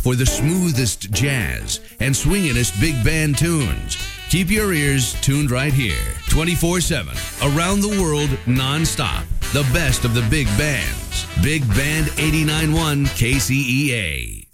for the smoothest jazz and swinginest big band tunes. Keep your ears tuned right here, 24/7, around the world, nonstop. The best of the big bands. Big Band 89.1 KCEA.